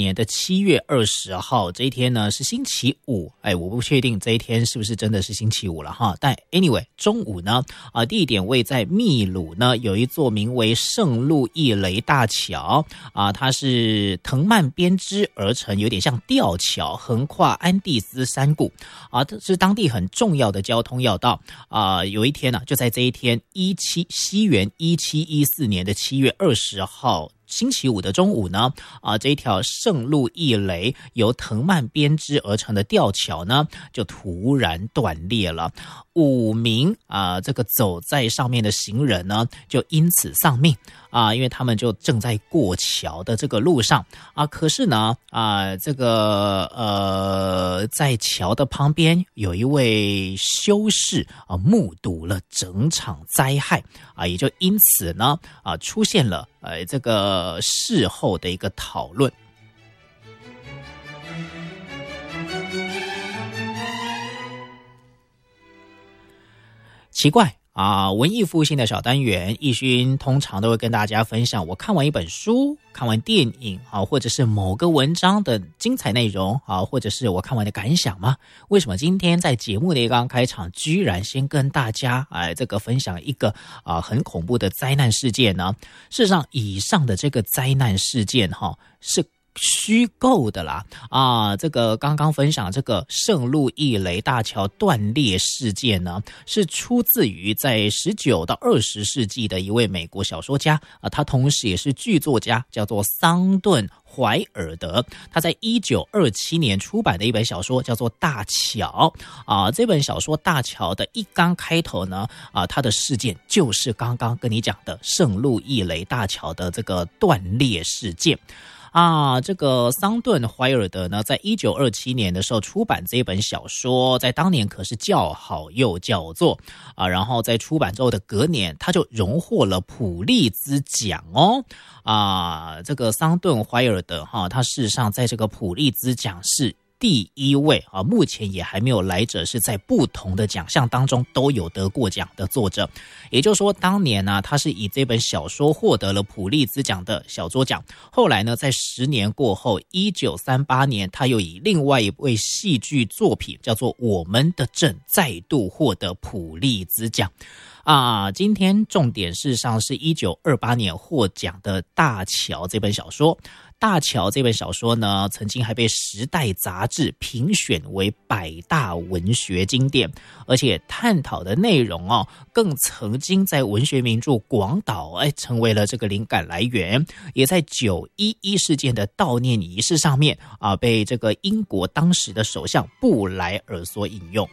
年的7月20号，这一天呢是星期五，我不确定这一天是不是真的是星期五了哈。但 anyway， 中午呢，地点位在秘鲁呢，有一座名为圣路易雷大桥它是藤蔓编织而成，有点像吊桥，横跨安第斯山谷这是当地很重要的交通要道有一天呢，就在这一天西元1714年的7月20号。星期五的中午呢，这一条圣路易雷由藤蔓编织而成的吊桥呢，就突然断裂了。5名这个走在上面的行人呢，就因此丧命因为他们就正在过桥的这个路上可是呢这个在桥的旁边有一位修士目睹了整场灾害也就因此呢出现了这个事后的一个讨论。奇怪文艺复兴的小单元，奕勋通常都会跟大家分享我看完一本书、看完电影或者是某个文章的精彩内容或者是我看完的感想吗？为什么今天在节目的一刚开场，居然先跟大家这个分享一个很恐怖的灾难事件呢？事实上，以上的这个灾难事件是虚构的啦这个刚刚分享这个圣路易雷大桥断裂事件呢，是出自于在19到20世纪的一位美国小说家他同时也是剧作家，叫做桑顿怀尔德。他在1927年出版的一本小说叫做《大桥》这本小说《大桥》的一刚开头呢它的事件就是刚刚跟你讲的圣路易雷大桥的这个断裂事件这个桑顿怀尔德呢，在1927年的时候出版这本小说，在当年可是叫好又叫座然后在出版之后的隔年，他就荣获了普利兹奖这个桑顿怀尔德他事实上在这个普利兹奖是第一位目前也还没有来者是在不同的奖项当中都有得过奖的作者。也就是说，当年呢他是以这本小说获得了普利兹奖的小说奖。后来呢，在10年过后，1938年，他又以另外一位戏剧作品叫做《我们的镇》再度获得普利兹奖。今天重点事实上是1928年获奖的《大桥》这本小说。大桥这本小说呢，曾经还被《时代》杂志评选为100大文学经典，而且探讨的内容更曾经在文学名著《广岛》成为了这个灵感来源，也在911事件的悼念仪式上面被这个英国当时的首相布莱尔所引用。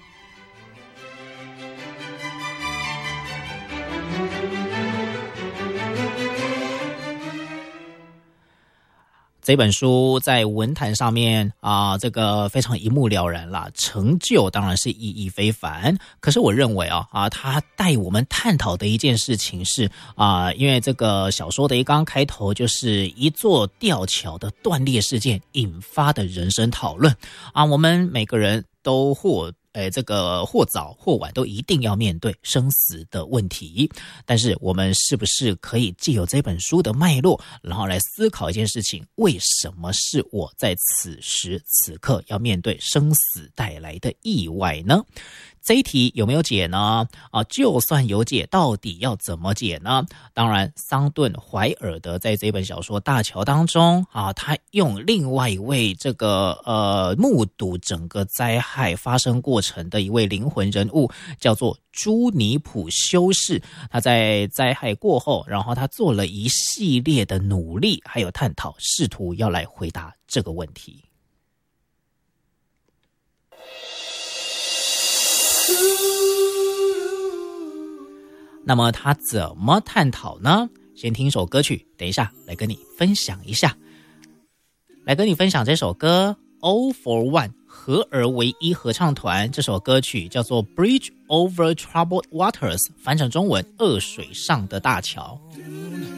这本书在文坛上面这个非常一目了然啦，成就当然是意义非凡。可是我认为它带我们探讨的一件事情是因为这个小说的一刚开头就是一座吊桥的断裂事件引发的人生讨论我们每个人都这个或早或晚都一定要面对生死的问题，但是我们是不是可以借由这本书的脉络，然后来思考一件事情，为什么是我在此时此刻要面对生死带来的意外呢？这一题有没有解呢？就算有解，到底要怎么解呢？当然，桑顿怀尔德在这本小说《大桥》当中他用另外一位这个目睹整个灾害发生过程的一位灵魂人物，叫做朱尼普修士。他在灾害过后，然后他做了一系列的努力，还有探讨，试图要来回答这个问题。那么他怎么探讨呢？先听首歌曲，等一下来跟你分享一下。来跟你分享这首歌 All for One 合而为一合唱团，这首歌曲叫做 Bridge Over Troubled Waters， 翻成中文恶水上的大桥。